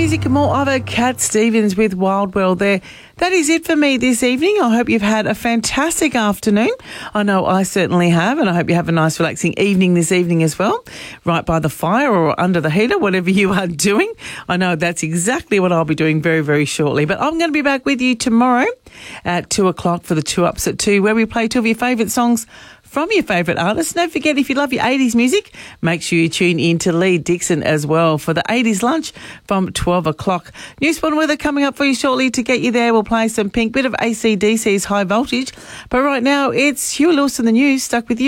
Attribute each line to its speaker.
Speaker 1: music and more of Cat Stevens with Wild World there. That is it for me this evening. I hope you've had a fantastic afternoon. I know I certainly have, and I hope you have a nice relaxing evening this evening as well, right by the fire or under the heater, whatever you are doing. I know that's exactly what I'll be doing very, very shortly. But I'm going to be back with you tomorrow at 2 o'clock for the 2 Ups at 2, where we play 2 of your favourite songs from your favourite artists. Don't forget, if you love your 80s music, make sure you tune in to Lee Dixon as well for the 80s lunch from 12 o'clock. New Sport weather coming up for you shortly. To get you there, we'll play some Pink, bit of AC/DC's High Voltage. But right now, it's Hugh Lewis in the news. Stuck with you.